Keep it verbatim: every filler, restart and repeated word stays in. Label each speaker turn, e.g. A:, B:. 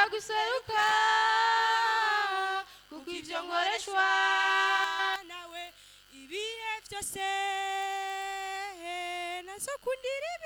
A: guseruka kuko ivyo nkoreshwa nawe ibihe vyose nazokundira